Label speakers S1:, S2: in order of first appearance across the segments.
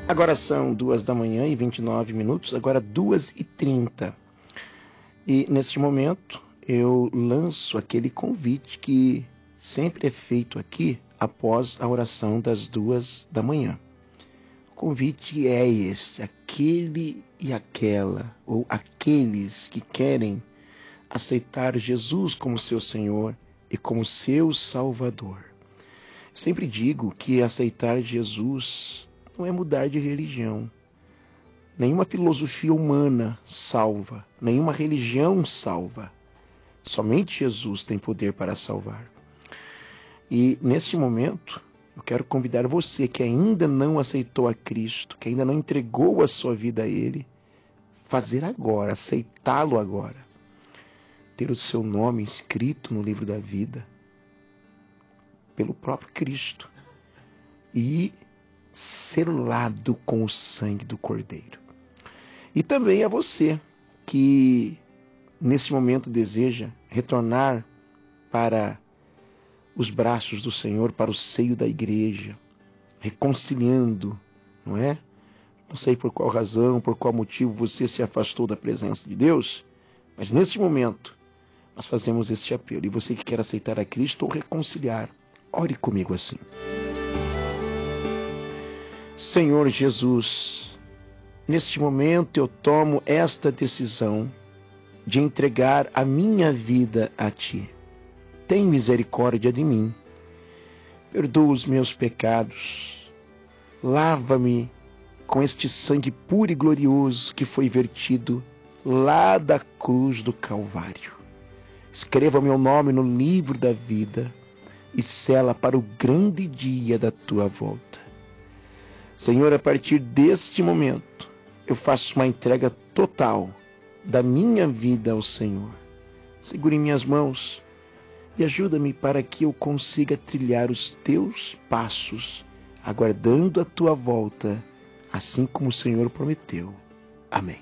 S1: Agora são 2h29, agora 2h30. E neste momento eu lanço aquele convite que sempre é feito aqui após a oração das 2h. O convite é este: aquele e aquela, ou aqueles que querem aceitar Jesus como seu Senhor e como seu Salvador. Sempre digo que aceitar Jesus não é mudar de religião. Nenhuma filosofia humana salva, nenhuma religião salva. Somente Jesus tem poder para salvar. E neste momento, eu quero convidar você que ainda não aceitou a Cristo, que ainda não entregou a sua vida a Ele, fazer agora, aceitá-lo agora. Ter o seu nome escrito no livro da vida pelo próprio Cristo e selado com o sangue do Cordeiro. E também a você que neste momento deseja retornar para os braços do Senhor, para o seio da igreja, reconciliando, não é? Não sei por qual razão, por qual motivo você se afastou da presença de Deus, mas neste momento nós fazemos este apelo. E você que quer aceitar a Cristo ou reconciliar, ore comigo assim. Senhor Jesus, neste momento eu tomo esta decisão de entregar a minha vida a Ti. Tem misericórdia de mim. Perdoa os meus pecados. Lava-me com este sangue puro e glorioso que foi vertido lá da cruz do Calvário. Escreva meu nome no livro da vida e sela para o grande dia da Tua volta. Senhor, a partir deste momento, eu faço uma entrega total da minha vida ao Senhor. Segure em minhas mãos e ajuda-me para que eu consiga trilhar os Teus passos, aguardando a Tua volta, assim como o Senhor prometeu. Amém.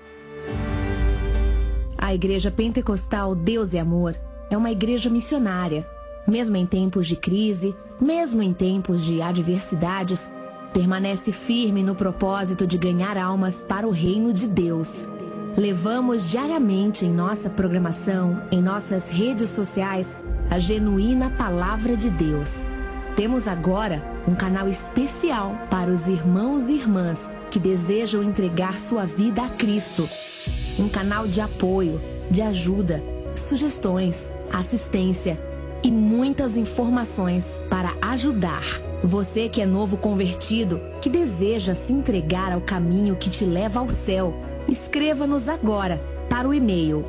S2: A Igreja Pentecostal Deus é Amor é uma igreja missionária. Mesmo em tempos de crise, mesmo em tempos de adversidades, permanece firme no propósito de ganhar almas para o reino de Deus. Levamos diariamente em nossa programação, em nossas redes sociais, a genuína Palavra de Deus. Temos agora um canal especial para os irmãos e irmãs que desejam entregar sua vida a Cristo. Um canal de apoio, de ajuda, sugestões, assistência e muitas informações para ajudar. Você que é novo convertido, que deseja se entregar ao caminho que te leva ao céu, escreva-nos agora para o e-mail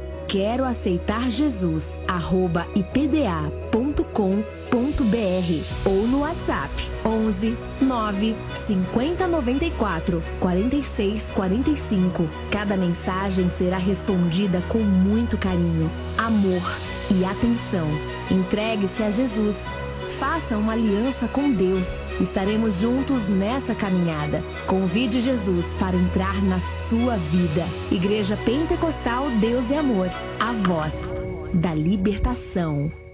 S2: queroaceitarjesus@ipda.com.br ou no WhatsApp 11 9 50 94 46 45. Cada mensagem será respondida com muito carinho, amor e atenção. Entregue-se a Jesus. Faça uma aliança com Deus. Estaremos juntos nessa caminhada. Convide Jesus para entrar na sua vida. Igreja Pentecostal Deus é Amor, a voz da libertação.